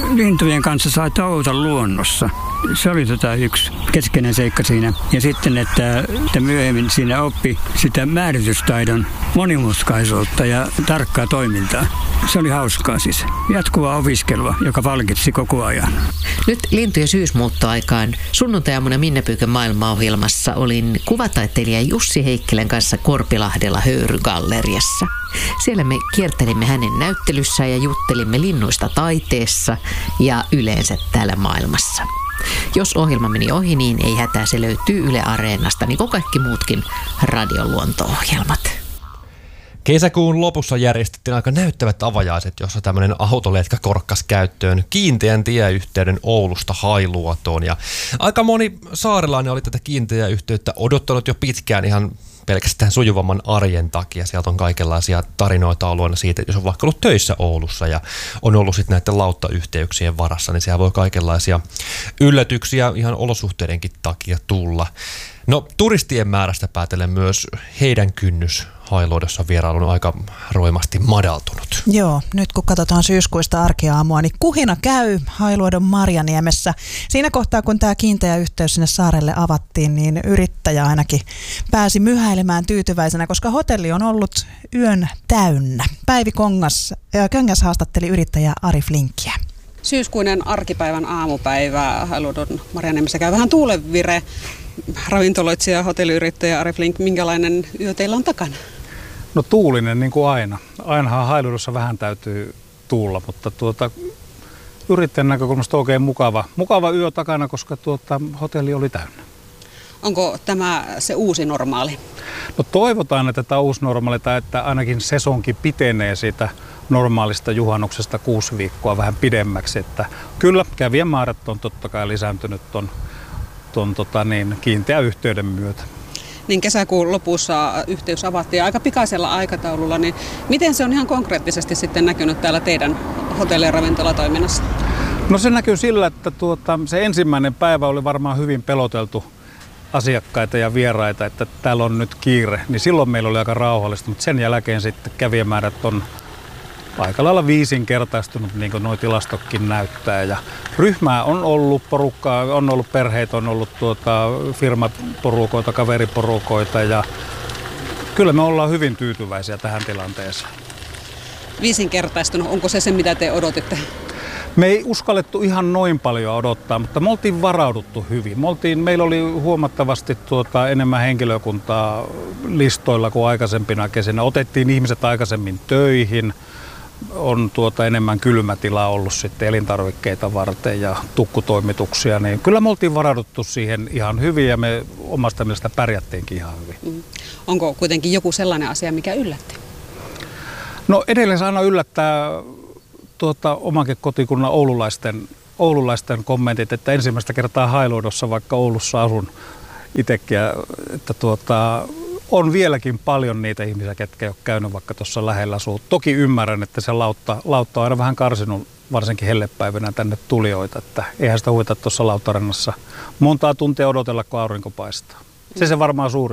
lintujen kanssa sai tauota luonnossa. Se oli yksi keskeinen seikka siinä. Ja sitten, että myöhemmin siinä oppi sitä määritystaidon monimutkaisuutta ja tarkkaa toimintaa. Se oli hauskaa siis. Jatkuvaa opiskelua, joka palkitsi koko ajan. Nyt lintujen syysmuuttoaikaan sunnuntai-aamuna Minna Pyykön maailmaohjelmassa olin kuvataiteilija Jussi Heikkilän kanssa Korpilahdella Höyrygalleriassa. Siellä me kiertelimme hänen näyttelyssään ja juttelimme linnuista taiteessa ja yleensä täällä maailmassa. Jos ohjelma meni ohi, niin ei hätää, se löytyy Yle Areenasta, niin kuin kaikki muutkin radioluonto-ohjelmat. Kesäkuun lopussa järjestettiin aika näyttävät avajaiset, jossa tämmöinen autoletka korkkasi käyttöön kiinteän tieyhteyden Oulusta Hailuotoon. Ja aika moni saarelainen oli tätä kiinteää yhteyttä odottanut jo pitkään ihan pelkästään sujuvamman arjen takia. Sieltä on kaikenlaisia tarinoita ollut siitä, että jos on vaikka ollut töissä Oulussa ja on ollut sitten näiden lauttayhteyksien varassa, niin siellä voi kaikenlaisia yllätyksiä ihan olosuhteidenkin takia tulla. No turistien määrästä päätellen myös heidän kynnys Hailuodossa vierailun on aika roimasti madaltunut. Joo, nyt kun katsotaan syyskuista arkiaamua, niin kuhina käy Hailuodon Marjaniemessä. Siinä kohtaa, kun tämä kiinteä yhteys sinne saarelle avattiin, niin yrittäjä ainakin pääsi myhäilemään tyytyväisenä, koska hotelli on ollut yön täynnä. Päivi Köngäs haastatteli yrittäjä Ari Flinkkiä. Syyskuinen arkipäivän aamupäivä Hailuodon Marjaniemessä käy vähän tuulenvire. Ravintoloitsija ja hotelliyrittäjä Ari Flink, minkälainen yö teillä on takana? No tuulinen niin kuin aina. Ainahan Hailuodossa vähän täytyy tuulla, mutta yrittäjän näkökulmasta oikein mukava yö takana, koska hotelli oli täynnä. Onko tämä se uusi normaali? No toivotaan, että tämä uusi normaali tai että ainakin sesonki pitenee siitä normaalista juhannuksesta 6 viikkoa vähän pidemmäksi. Että kyllä kävijämäärät on totta kai lisääntynyt ton kiinteän yhteyden myötä. Niin kesäkuun lopussa yhteys avattiin aika pikaisella aikataululla, niin miten se on ihan konkreettisesti sitten näkynyt täällä teidän hotelli- ja ravintolatoiminnassa? No se näkyy sillä, että se ensimmäinen päivä oli varmaan hyvin peloteltu asiakkaita ja vieraita, että täällä on nyt kiire, niin silloin meillä oli aika rauhallista, mutta sen jälkeen sitten kävijämäärät on aika lailla 5-kertaistunut, niin kuin nuo tilastokin näyttää. Ja ryhmää on ollut, porukkaa, on ollut perheitä, on ollut firmaporukoita, kaveriporukoita ja kyllä me ollaan hyvin tyytyväisiä tähän tilanteeseen. 5-kertaistunut, onko se mitä te odotitte? Me ei uskallettu ihan noin paljon odottaa, mutta me oltiin varauduttu hyvin. Meillä oli huomattavasti enemmän henkilökuntaa listoilla kuin aikaisempina kesinä. Otettiin ihmiset aikaisemmin töihin. On enemmän kylmätilaa ollut sitten elintarvikkeita varten ja tukkutoimituksia, niin kyllä me oltiin varauduttu siihen ihan hyvin ja me omasta mielestä pärjättiinkin ihan hyvin. Onko kuitenkin joku sellainen asia, mikä yllätti? No edelleen se aina yllättää omankin kotikunnan oululaisten kommentit, että ensimmäistä kertaa Hailuodossa, vaikka Oulussa asun itsekin, että on vieläkin paljon niitä ihmisiä, ketkä ei ole käynyt vaikka tuossa lähellä asuu. Toki ymmärrän, että se lautta on aina vähän karsinut, varsinkin hellepäivinä tänne tulijoita, että eihän sitä huvita tuossa Lauttarannassa montaa tuntia odotella, kun aurinko paistaa. Se varmaan suuri